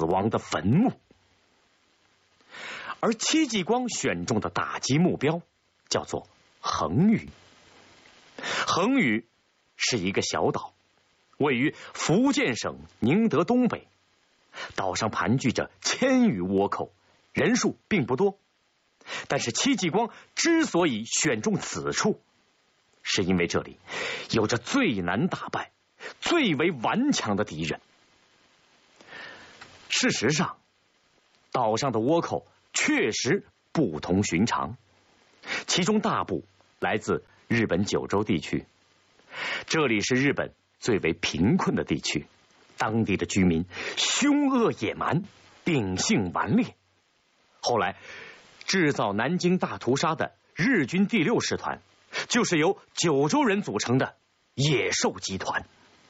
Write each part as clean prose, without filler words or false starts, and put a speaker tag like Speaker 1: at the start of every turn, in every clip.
Speaker 1: 亡的坟墓。而戚继光选中的打击目标叫做恒宇。恒宇是一个小岛，位于福建省宁德东北，岛上盘踞着1000余倭寇，人数并不多。但是戚继光之所以选中此处，是因为这里有着最难打败、最为顽强的敌人。事实上，岛上的倭寇确实不同寻常，其中大部来自日本九州地区，这里是日本最为贫困的地区，当地的居民凶恶野蛮，秉性顽劣。后来制造南京大屠杀的日军第6师团，就是由九州人组成的野兽集团。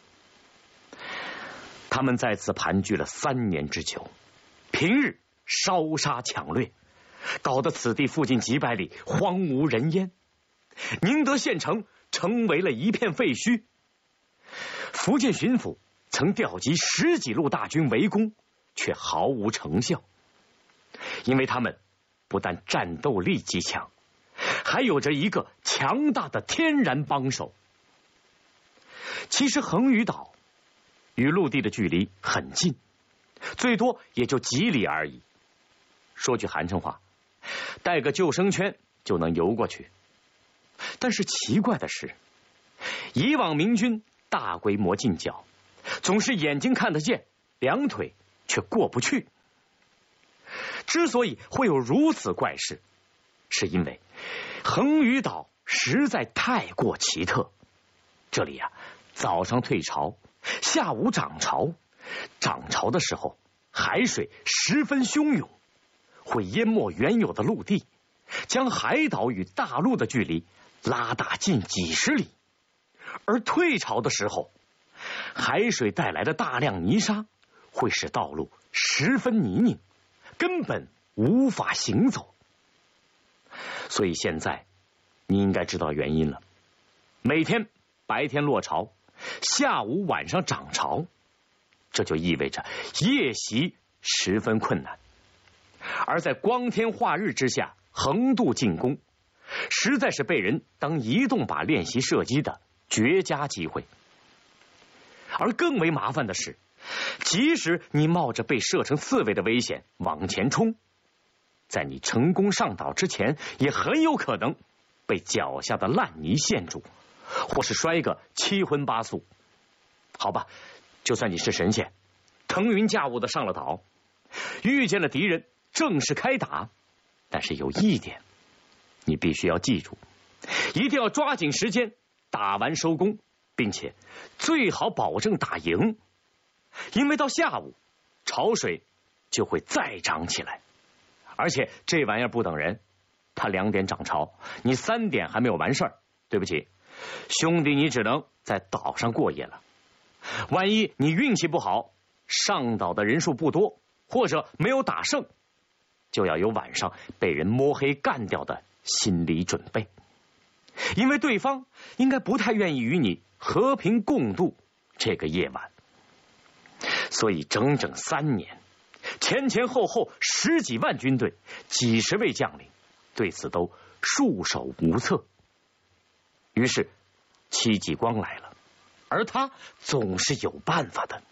Speaker 1: 他们在此盘踞了3年之久，平日烧杀抢掠，搞得此地附近几百里荒无人烟，宁德县城成为了一片废墟。福建巡抚曾调集10几路大军围攻，却毫无成效，因为他们不但战斗力极强，还有着一个强大的天然帮手。其实恒宇岛与陆地的距离很近，最多也就几里而已。说句寒碜话，带个救生圈就能游过去。但是奇怪的是，以往明军大规模进剿，总是眼睛看得见，2腿却过不去。之所以会有如此怪事，是因为恒宇岛实在太过奇特。这里早上退潮，下午涨潮，涨潮的时候海水十分汹涌，会淹没原有的陆地，将海岛与大陆的距离拉大近几十里。而退潮的时候，海水带来的大量泥沙会使道路十分泥泞，根本无法行走。所以现在你应该知道原因了，每天白天落潮，下午晚上涨潮，这就意味着夜袭十分困难。而在光天化日之下横渡进攻，实在是被人当移动靶练习射击的绝佳机会。而更为麻烦的是，即使你冒着被射成刺猬的危险往前冲，在你成功上岛之前，也很有可能被脚下的烂泥陷住，或是摔个七荤八素。好吧，就算你是神仙，腾云驾雾的上了岛，遇见了敌人正式开打，但是有一点你必须要记住，一定要抓紧时间打完收工，并且最好保证打赢，因为到下午潮水就会再涨起来，而且这玩意儿不等人，他2点涨潮，你3点还没有完事儿，对不起兄弟，你只能在岛上过夜了。万一你运气不好，上岛的人数不多，或者没有打胜，就要有晚上被人摸黑干掉的心理准备，因为对方应该不太愿意与你和平共度这个夜晚。所以整整3年，前后后10几万军队，几十位将领对此都束手无策。于是戚继光来了，而他总是有办法的。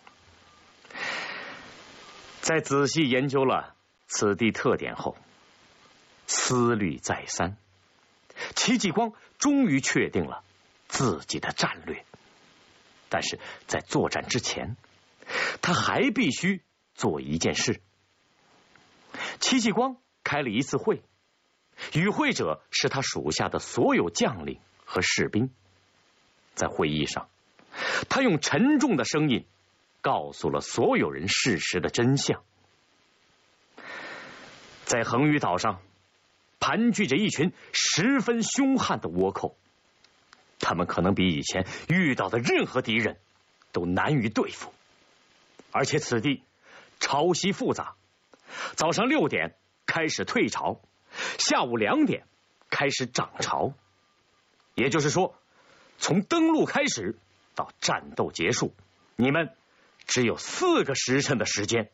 Speaker 1: 在仔细研究了此地特点后，思虑再三，戚继光终于确定了自己的战略。但是在作战之前，他还必须做一件事。戚继光开了一次会，与会者是他属下的所有将领和士兵。在会议上，他用沉重的声音告诉了所有人事实的真相。在恒宇岛上盘踞着一群十分凶悍的倭寇，他们可能比以前遇到的任何敌人都难于对付，而且此地潮汐复杂，早上6点开始退潮，下午2点开始涨潮，也就是说，从登陆开始到战斗结束，你们只有4个时辰的时间。